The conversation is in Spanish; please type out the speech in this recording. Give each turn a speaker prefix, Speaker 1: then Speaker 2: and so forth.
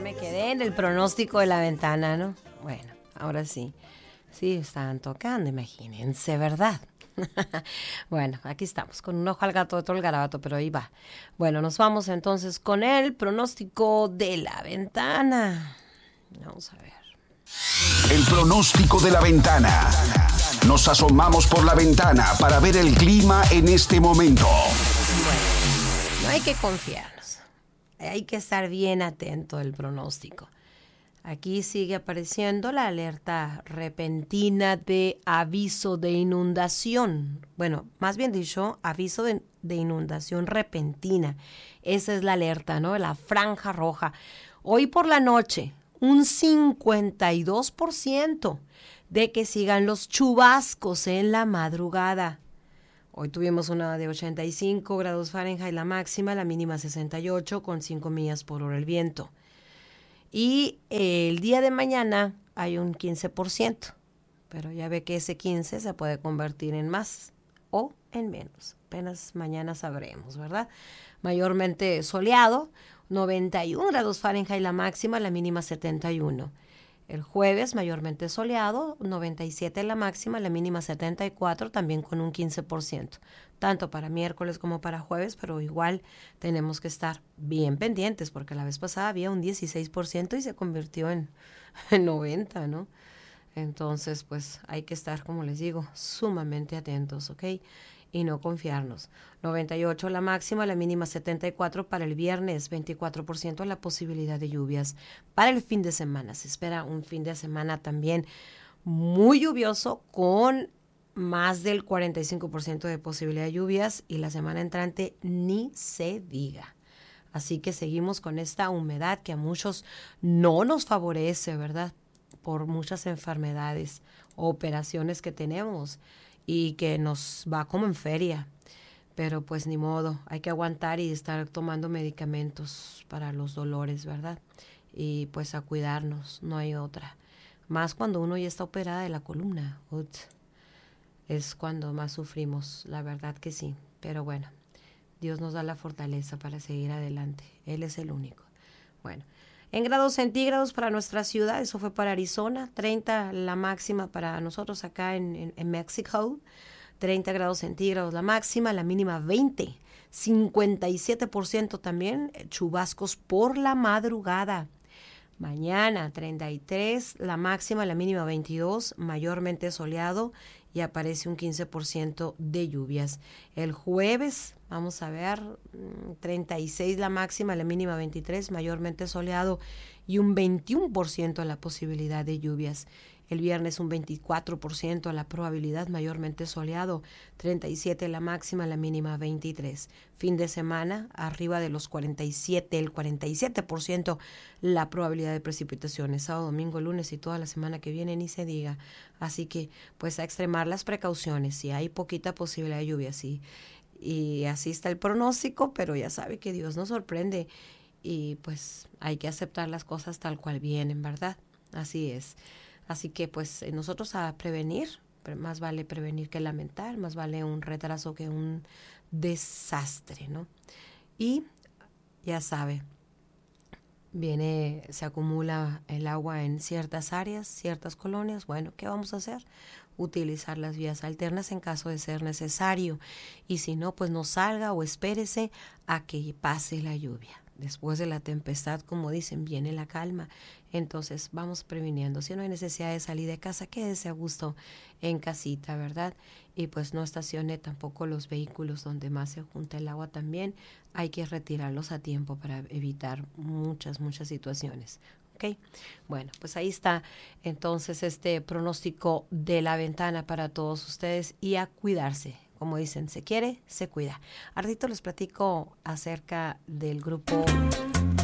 Speaker 1: me quedé en el pronóstico de la ventana, ¿no? Bueno, ahora sí. Sí, estaban tocando, imagínense, ¿verdad? Bueno, aquí estamos, con un ojo al gato, otro al garabato, pero ahí va. Bueno, nos vamos entonces con el pronóstico de la ventana. Vamos a ver.
Speaker 2: El pronóstico de la ventana. Nos asomamos por la ventana para ver el clima en este momento.
Speaker 1: Bueno, no hay que confiarnos. Hay que estar bien atento al pronóstico. Aquí sigue apareciendo la alerta repentina de aviso de inundación. Bueno, más bien dicho, aviso de inundación repentina. Esa es la alerta, ¿no? La franja roja. Hoy por la noche, un 52% de que sigan los chubascos en la madrugada. Hoy tuvimos una de 85 grados Fahrenheit la máxima, la mínima 68 con 5 millas por hora el viento. Y el día de mañana hay un 15%, pero ya ve que ese 15 se puede convertir en más o en menos. Apenas mañana sabremos, ¿verdad? Mayormente soleado, 91 grados Fahrenheit la máxima, la mínima 71. El jueves mayormente soleado, 97 la máxima, la mínima 74, también con un 15%. Tanto para miércoles como para jueves, pero igual tenemos que estar bien pendientes, porque la vez pasada había un 16% y se convirtió en 90, ¿no? Entonces, pues hay que estar, como les digo, sumamente atentos, ¿ok? Y no confiarnos. 98 la máxima, la mínima 74 para el viernes, 24% la posibilidad de lluvias. Para el fin de semana, se espera un fin de semana también muy lluvioso con más del 45% de posibilidad de lluvias y la semana entrante ni se diga. Así que seguimos con esta humedad que a muchos no nos favorece, ¿verdad? Por muchas enfermedades o operaciones que tenemos y que nos va como en feria. Pero pues ni modo, hay que aguantar y estar tomando medicamentos para los dolores, ¿verdad? Y pues a cuidarnos, no hay otra. Más cuando uno ya está operada de la columna. Es cuando más sufrimos, la verdad que sí. Pero bueno, Dios nos da la fortaleza para seguir adelante. Él es el único. Bueno, en grados centígrados para nuestra ciudad, eso fue para Arizona, 30 la máxima para nosotros acá en México, 30 grados centígrados la máxima, la mínima 20, 57% también, chubascos por la madrugada. Mañana 33, la máxima, la mínima 22, mayormente soleado y aparece un 15% de lluvias. El jueves, vamos a ver, 36 la máxima, la mínima 23, mayormente soleado y un 21% la posibilidad de lluvias. El viernes un 24% la probabilidad, mayormente soleado, 37 la máxima, la mínima 23. Fin de semana, arriba de los 47, el 47% la probabilidad de precipitaciones. Sábado, domingo, lunes y toda la semana que viene ni se diga. Así que pues a extremar las precauciones. Si hay poquita posibilidad de lluvia, sí. Y así está el pronóstico, pero ya sabe que Dios nos sorprende y pues hay que aceptar las cosas tal cual vienen, ¿verdad? Así es. Así que pues nosotros a prevenir, más vale prevenir que lamentar, más vale un retraso que un desastre, ¿no? Y ya sabe, se acumula el agua en ciertas áreas, ciertas colonias. Bueno, ¿qué vamos a hacer? Utilizar las vías alternas en caso de ser necesario. Y si no, pues no salga o espérese a que pase la lluvia. Después de la tempestad, como dicen, viene la calma. Entonces vamos previniendo. Si no hay necesidad de salir de casa, quédese a gusto en casita, ¿verdad? Y pues no estacione tampoco los vehículos donde más se junta el agua también. Hay que retirarlos a tiempo para evitar muchas situaciones. ¿Ok? Bueno, pues ahí está entonces este pronóstico de la ventana para todos ustedes y a cuidarse. Como dicen, se quiere, se cuida. Ardito les platico acerca del grupo